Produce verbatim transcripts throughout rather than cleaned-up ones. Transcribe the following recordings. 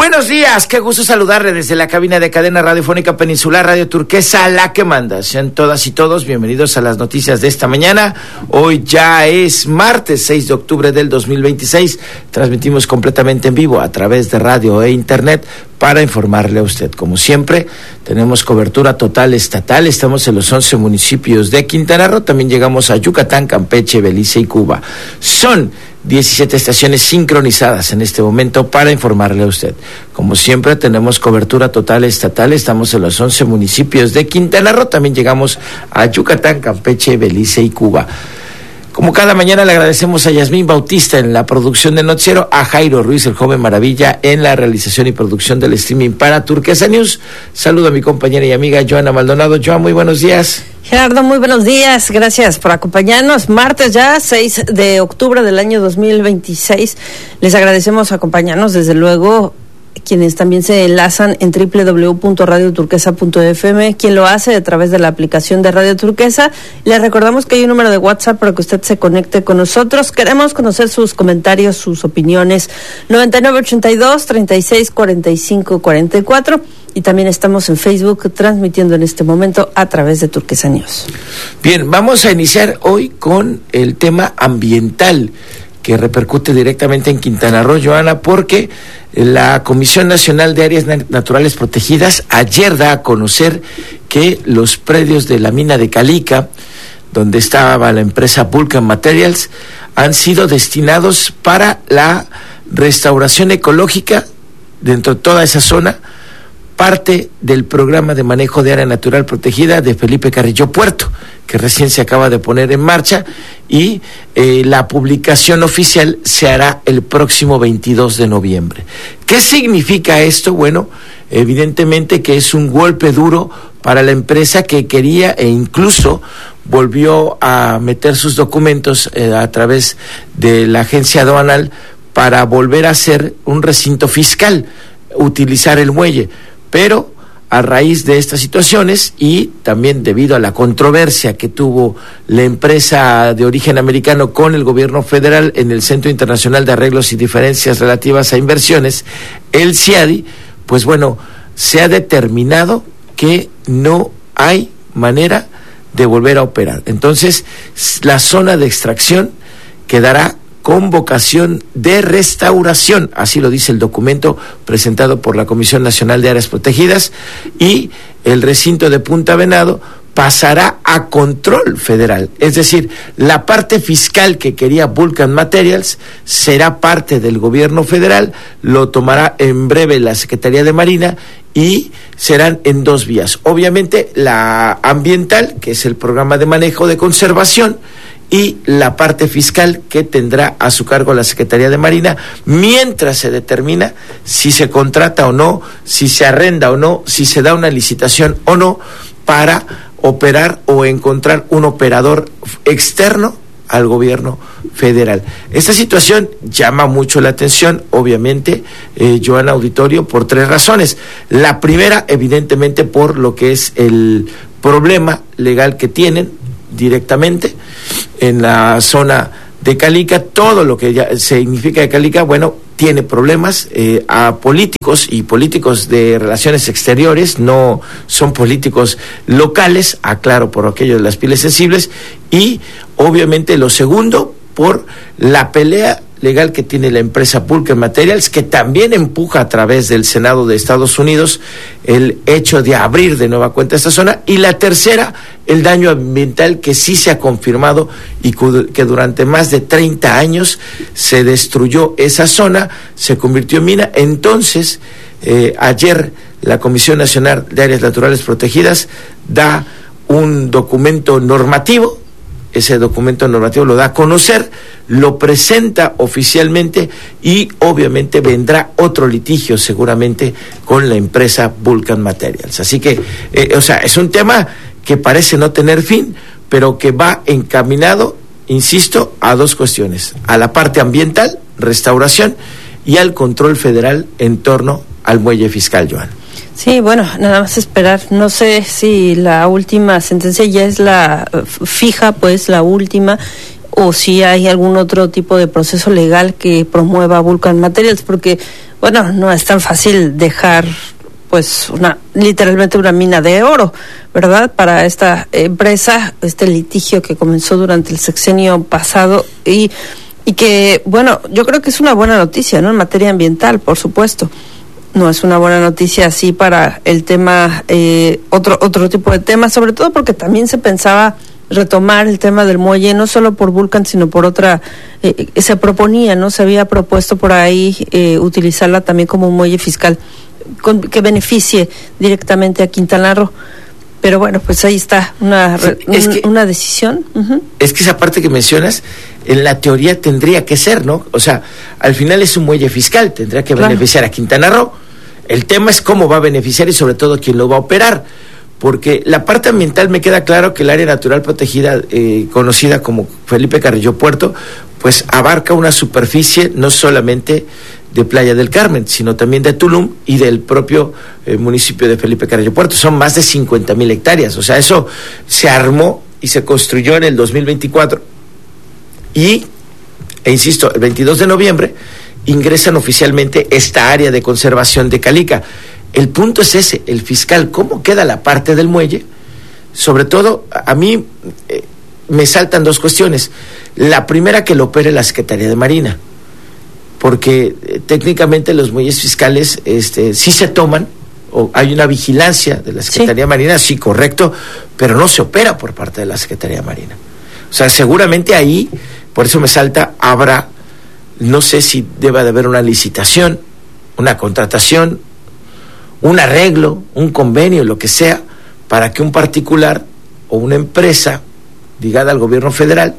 Buenos días, qué gusto saludarle desde la cabina de Cadena Radiofónica Peninsular Radio Turquesa, la que manda. Sean todas y todos bienvenidos a las noticias de esta mañana. Hoy ya es martes seis de octubre del dos mil veintiséis. Transmitimos completamente en vivo a través de radio e internet para informarle a usted. Como siempre, tenemos cobertura total estatal. Estamos en los once municipios de Quintana Roo. También llegamos a Yucatán, Campeche, Belice y Cuba. Son diecisiete estaciones sincronizadas en este momento para informarle a usted. Como siempre, tenemos cobertura total estatal. Estamos en los once municipios de Quintana Roo. También llegamos a Yucatán, Campeche, Belice y Cuba. Como cada mañana, le agradecemos a Yasmín Bautista en la producción del noticiero, a Jairo Ruiz, el joven maravilla, en la realización y producción del streaming para Turquesa News. Saludo a mi compañera y amiga Joana Maldonado. Joana, muy buenos días. Gerardo, muy buenos días, gracias por acompañarnos. Martes ya, seis de octubre del año dos mil veintiséis. Les agradecemos acompañarnos, desde luego, quienes también se enlazan en doble u doble u doble u punto radio turquesa punto efe eme, quien lo hace a través de la aplicación de Radio Turquesa. Les recordamos que hay un número de WhatsApp para que usted se conecte con nosotros. Queremos conocer sus comentarios, sus opiniones. noventa y nueve ochenta y dos, treinta y seis, cuarenta y cinco, cuarenta y cuatro. Y también estamos en Facebook transmitiendo en este momento a través de Turquesa News. Bien, vamos a iniciar hoy con el tema ambiental, que repercute directamente en Quintana Roo, Joana, porque la Comisión Nacional de Áreas Naturales Protegidas ayer da a conocer que los predios de la mina de Calica, donde estaba la empresa Vulcan Materials, han sido destinados para la restauración ecológica dentro de toda esa zona, parte del programa de manejo de área natural protegida de Felipe Carrillo Puerto, que recién se acaba de poner en marcha, y eh, la publicación oficial se hará el próximo veintidós de noviembre. ¿Qué significa esto? Bueno, evidentemente que es un golpe duro para la empresa, que quería e incluso volvió a meter sus documentos eh, a través de la agencia aduanal para volver a hacer un recinto fiscal, utilizar el muelle. Pero a raíz de estas situaciones y también debido a la controversia que tuvo la empresa de origen americano con el gobierno federal en el Centro Internacional de Arreglos y Diferencias Relativas a Inversiones, el CIADI, pues bueno, se ha determinado que no hay manera de volver a operar. Entonces, la zona de extracción quedará con vocación de restauración, así lo dice el documento presentado por la Comisión Nacional de Áreas Protegidas, y el recinto de Punta Venado pasará a control federal, es decir, la parte fiscal que quería Vulcan Materials será parte del gobierno federal, lo tomará en breve la Secretaría de Marina y serán en dos vías. Obviamente la ambiental, que es el programa de manejo de conservación, y la parte fiscal, que tendrá a su cargo la Secretaría de Marina, mientras se determina si se contrata o no, si se arrenda o no, si se da una licitación o no, para operar o encontrar un operador externo al gobierno federal. Esta situación llama mucho la atención, obviamente, eh, Joana, auditorio, por tres razones. La primera, evidentemente, por lo que es el problema legal que tienen directamente en la zona de Calica. Todo lo que ya significa de Calica, bueno, tiene problemas eh, a políticos y políticos de relaciones exteriores, no son políticos locales, aclaro por aquello de las pieles sensibles, y obviamente lo segundo, por la pelea legal que tiene la empresa Vulcan Materials, que también empuja a través del Senado de Estados Unidos el hecho de abrir de nueva cuenta esta zona, y la tercera, el daño ambiental que sí se ha confirmado y que durante más de treinta años se destruyó esa zona, se convirtió en mina. Entonces, eh, ayer la Comisión Nacional de Áreas Naturales Protegidas da un documento normativo. Ese documento normativo lo da a conocer, lo presenta oficialmente y obviamente vendrá otro litigio seguramente con la empresa Vulcan Materials. Así que, eh, o sea, es un tema que parece no tener fin, pero que va encaminado, insisto, a dos cuestiones: a la parte ambiental, restauración, y al control federal en torno al muelle fiscal, Joan. Sí, bueno, nada más esperar. No sé si la última sentencia ya es la fija, pues la última, o si hay algún otro tipo de proceso legal que promueva Vulcan Materials, porque bueno, no es tan fácil dejar pues una literalmente una mina de oro, ¿verdad? Para esta empresa, este litigio que comenzó durante el sexenio pasado y, y que, bueno, yo creo que es una buena noticia, ¿no? En materia ambiental, por supuesto. No es una buena noticia así para el tema, eh, otro otro tipo de temas, sobre todo porque también se pensaba retomar el tema del muelle, no solo por Vulcan, sino por otra, eh, se proponía, ¿no? Se había propuesto por ahí eh, utilizarla también como un muelle fiscal con, que beneficie directamente a Quintana Roo. Pero bueno, pues ahí está una, sí, es un, que, una decisión. Uh-huh. Es que esa parte que mencionas, en la teoría tendría que ser, ¿no? O sea, al final es un muelle fiscal, tendría que claro. beneficiar a Quintana Roo. El tema es cómo va a beneficiar y sobre todo quién lo va a operar. Porque la parte ambiental me queda claro que el área natural protegida, eh, conocida como Felipe Carrillo Puerto, pues abarca una superficie no solamente de Playa del Carmen, sino también de Tulum y del propio eh, municipio de Felipe Carrillo Puerto. Son más de cincuenta mil hectáreas, o sea, eso se armó y se construyó en el dos mil veinticuatro. Y, e insisto, el veintidós de noviembre ingresan oficialmente esta área de conservación de Calica. El punto es ese, el fiscal, ¿cómo queda la parte del muelle? Sobre todo, a mí eh, me saltan dos cuestiones. La primera, que lo opere la Secretaría de Marina, porque eh, técnicamente los muelles fiscales este, sí se toman, o hay una vigilancia de la Secretaría sí. de Marina, sí, correcto, pero no se opera por parte de la Secretaría de Marina. O sea, seguramente ahí, por eso me salta, habrá, no sé si deba de haber una licitación, una contratación, un arreglo, un convenio, lo que sea, para que un particular o una empresa ligada al gobierno federal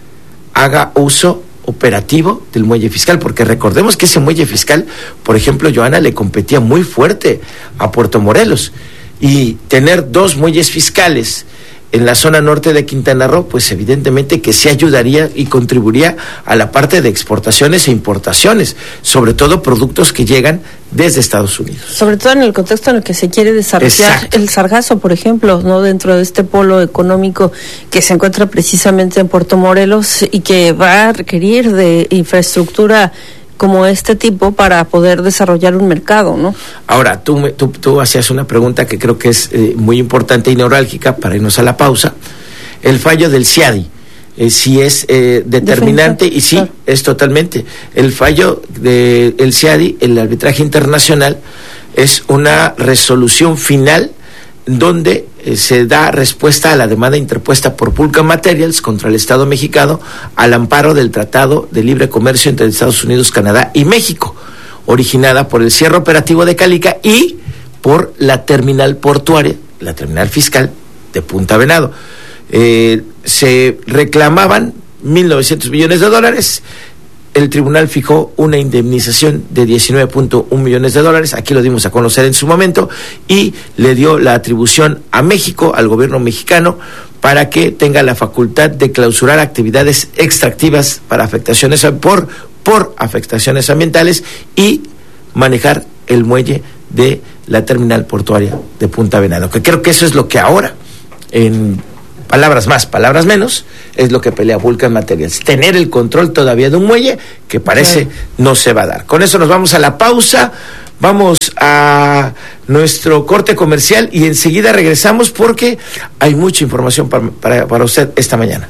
haga uso operativo del muelle fiscal, porque recordemos que ese muelle fiscal, por ejemplo, Joana, le competía muy fuerte a Puerto Morelos, y tener dos muelles fiscales en la zona norte de Quintana Roo, pues evidentemente que sí ayudaría y contribuiría a la parte de exportaciones e importaciones, sobre todo productos que llegan desde Estados Unidos. Sobre todo en el contexto en el que se quiere desarrollar Exacto. el sargazo, por ejemplo, no dentro de este polo económico que se encuentra precisamente en Puerto Morelos y que va a requerir de infraestructura como este tipo para poder desarrollar un mercado, ¿no? Ahora, tú, tú, tú hacías una pregunta que creo que es eh, muy importante y neurálgica para irnos a la pausa. El fallo del C I A D I, eh, si es eh, determinante, y sí, claro. es totalmente. El fallo del C I A D I, el arbitraje internacional, es una resolución final donde eh, se da respuesta a la demanda interpuesta por Vulcan Materials contra el Estado mexicano al amparo del Tratado de Libre Comercio entre Estados Unidos, Canadá y México, originada por el cierre operativo de Calica y por la terminal portuaria, la terminal fiscal de Punta Venado. Eh, se reclamaban mil novecientos millones de dólares. El tribunal fijó una indemnización de diecinueve punto uno millones de dólares, aquí lo dimos a conocer en su momento, y le dio la atribución a México, al gobierno mexicano, para que tenga la facultad de clausurar actividades extractivas para afectaciones por, por afectaciones ambientales y manejar el muelle de la terminal portuaria de Punta Venado, que creo que eso es lo que ahora, en palabras más, palabras menos, es lo que pelea Vulcan Materials. Tener el control todavía de un muelle que parece sí. no se va a dar. Con eso nos vamos a la pausa, vamos a nuestro corte comercial y enseguida regresamos porque hay mucha información para, para, para usted esta mañana.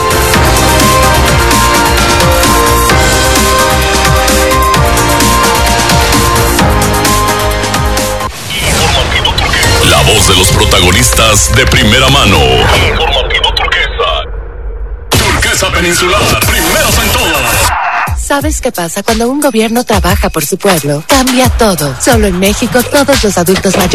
La voz de los protagonistas de primera mano. Turquesa Peninsular, primeros en todo. ¿Sabes qué pasa cuando un gobierno trabaja por su pueblo? Cambia todo. Solo en México todos los adultos mayores